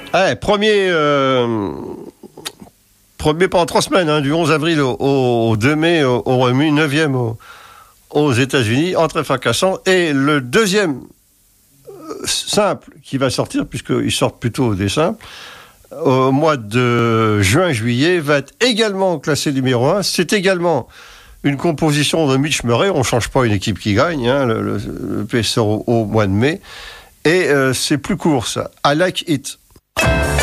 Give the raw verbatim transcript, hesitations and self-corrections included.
Ah, premier, euh, premier pendant trois semaines, hein, du onze avril au, au deux mai au, au Royaume-Uni, neuvième au, aux États-Unis, en très fracassant. Et le deuxième euh, simple qui va sortir, puisqu'ils sortent plutôt des simples, au mois de juin-juillet, va être également classé numéro un. C'est également une composition de Mitch Murray. On ne change pas une équipe qui gagne, hein, le, le, le P S sort au, au mois de mai. Et euh, c'est plus court, ça. I Like It.